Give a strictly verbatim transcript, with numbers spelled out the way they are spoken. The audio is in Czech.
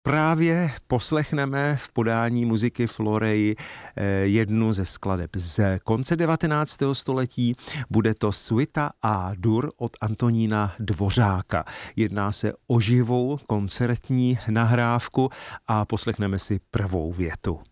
Právě poslechneme v podání muziky Floreji jednu ze skladeb z konce devatenáctého století. Bude to Suita A-dur od Antonína Dvořáka. Jedná se o živou koncertní nahrávku a poslechneme si prvou větu.